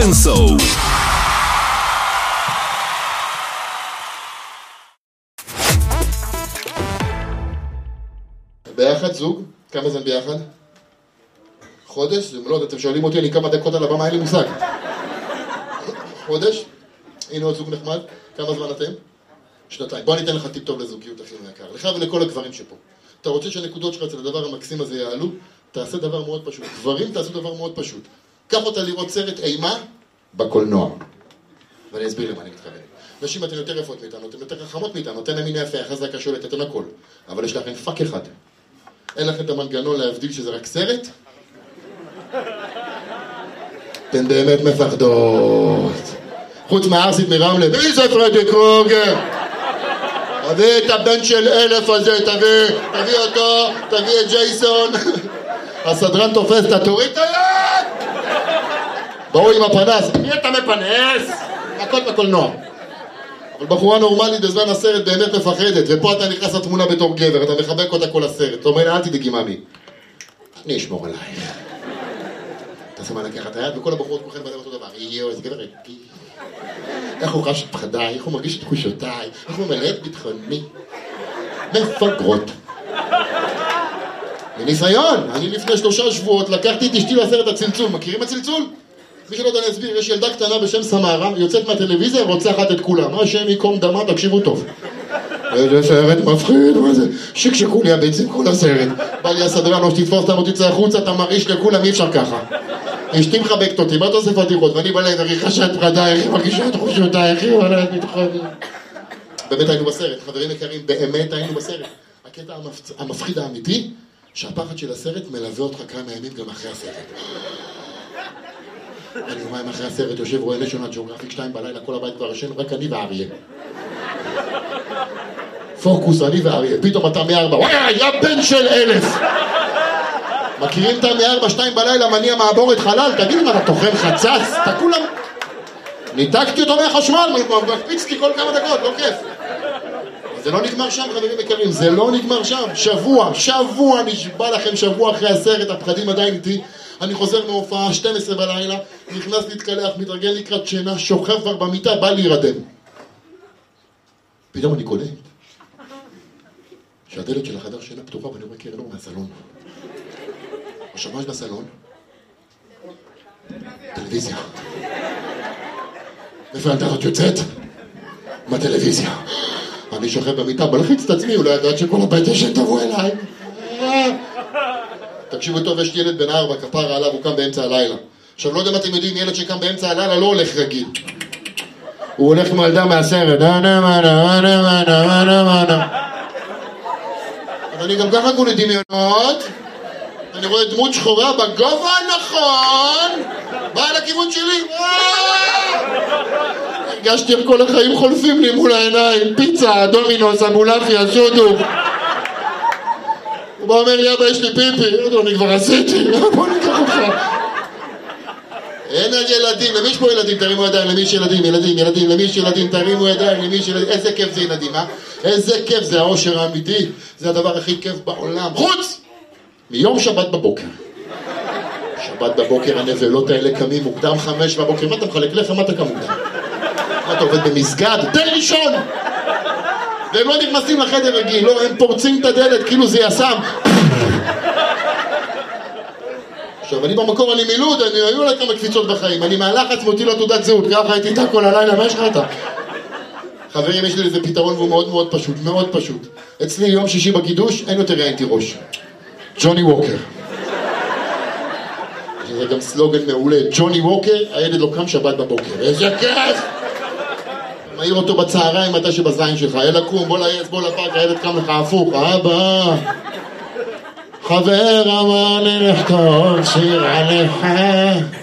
גונסו. ביחד זוג? כמה זמן ביחד? חודש? לא, אתם שואלים אותי, אני כמה דקות על הבמה, אין לי מושג. חודש? הנה עוד זוג נחמד. כמה זמן אתם? שנתיים. בוא ניתן לך טיפ טוב לזוגיות, אחי יקר. לך ולכל הגברים שפה. אתה רוצה שהנקודות שלך אצל הדבר המקסים הזה יעלו? תעשה דבר מאוד פשוט. גברים תעשו דבר מאוד פשוט. קח אותה לראות סרט אימה בקולנוע. ואני אסביר למה אני מתכוון. נשים אתן יותר יפות מאיתנו, אתן יותר חכמות מאיתנו, אתן המין יפה, חזקה שולטת, אתן הכל. אבל יש לכם פאק אחד. אין לכם את המנגנון להבדיל שזה רק סרט? אתן באמת מפחדות. חוץ מהארסית מרמלה, מי זה פרדי קרוגר? תביא את הבן של 1000 הזה, תביא אותו, תביא את ג'ייסון. הסדרן תופס, אתה תוריד את היד! בואו עם הפנס, מי אתה מפנס? הכל בקולנוע. אבל בחורה נורמלית בזמן הסרט באמת מפחדת, ופה אתה נכנס לתמונה בתור גבר, אתה מחבק אותה כל הסרט. אתה אומר לה, אל תדאגי ממי, אני אשמור עלייך. אתה שמה לקחת את היד, וכל הבחורות כולכם בדרך אותו דבר. יואו, איזה גבר רגיל. איך הוא חש את פחדיי, איך הוא מרגיש את תחושותיי, איך הוא ממלא את ביטחוני. מפגרות. מניסיון, אני לפני 3 שבועות לקחתי את אשתי לסרט הצלצול. מכירים הצלצול? מי שלא יודע להסביר, יש ילדה קטנה בשם סמרה, יוצאת מהטלוויזיה ורוצחת את כולם. מה השם יקום דמה, תקשיבו טוב. איזה סרט מפחיד, מה זה? שקשקו לי הביצים כל הסרט. בא לי הסדרן, או שתתפוס אותם או תצא החוצה, אתה מרעיש לכולם, אי אפשר ככה. אשתי מחבקת אותי, מה אתה עושה פתיחות? ואני בלב, איך היא חשה את פחדיי, איך היא מרגישה את תחושותיי, איך היא מלאה את ביטחוני. באמת היינו בסרט, חברים יקרים, באמת היינו בסרט. הקטע המפחיד האמיתי, שהפחד של הסרט מלווה אותך כמה ימים גם אחרי הסרט. אני יומיים אחרי הסרט יושב רואה נשיונל ג'אוגרפיק 2 בלילה, כל הבית כבר ישן, רק אני ואריה. פוקוס, אני ואריה, פתאום אתה מ4, וואי, היה בן של 1000. מכירים את מ4, 2 בלילה, מניע מעבורת חלל, תגיד מה, אתה תוכן חצץ? אתה כולם... ניתקתי אותו מהחשמל, מקפיצתי כל כמה דקות, לא כיף. זה לא נגמר שם, חברים יקרים, זה לא נגמר שם. שבוע, נשבע לכם, שבוע אחרי הסרט, הפחדים עדיין איתי. אני חוזר מהופעה, 12 בלילה, נכנס להתקלח, מתרגל לקראת שינה, שוכב כבר במיטה, בא להירדם. פתאום אני קולט שהדלת של החדר שינה פתוחה, ואני רואה קרן אור מהסלון. השמש בסלון, טלוויזיה. איפה הילדה הזאת יוצאת? מהטלוויזיה. אני שוכב במיטה, בלחיץ את עצמי, אולי ידעת שכל הבית ישן תבוא אליי. תקשיבו טוב, יש ילד בן 4, כפרה עליו, הוא קם באמצע הלילה. עכשיו, לא יודע אם אתם יודעים, ילד שקם באמצע הלילה לא הולך רגיל. הוא הולך כמו ילדה מהסרט. אבל אני גם ככה כולי דמיונות. אני רואה דמות שחורה בגובה הנכון. באה לכיוון שלי. הרגשתי איך כל החיים חולפים לי מול העיניים. פיצה, דומינוס, אבולעפיה, שודו. הוא בא אומר לי, אבא, יש לי פיפי. אני כבר עשיתי. בוא ניקח אותך. אין על ילדים. למי יש פה ילדים? תרימו ידיים. למי יש ילדים? ילדים. למי יש ילדים? תרימו ידיים. למי יש ילדים? איזה כיף זה ילדים, אה? איזה כיף זה העושר האמיתי. זה הדבר הכי כיף בעולם. חוץ! מיום שבת בבוקר. שבת בבוקר הנבלות האלה קמים מוקדם 5 בבוקר. מה אתה מחלק לך? מה אתה קם מוקדם? מה אתה עובד במסגד? תן לישון! והם לא נכנסים לחדר רגיל, לא, הם פורצים את הדלת כאילו זה יסם. עכשיו, אני במקור, אני מילוד, היו לה כמה קפיצות בחיים, אני מהלחץ מוציא לו תעודת זהות, ככה הייתי איתה כל הלילה, מה יש לך אתה? חברים, יש לי איזה פתרון והוא מאוד מאוד פשוט, מאוד פשוט. אצלי יום שישי בקידוש, אין יותר ראיינתי ראש. ג'וני ווקר. זה גם סלוגן מעולה, ג'וני ווקר, הילד לא קם שבת בבוקר, איזה כיף! מעיר אותו בצהריים מתי שבזין שלך, יאללה קום, בוא לעץ, בוא לפארק, הילד קם לך הפוך, אבא חבר אמר לי לכתוב שיר עליך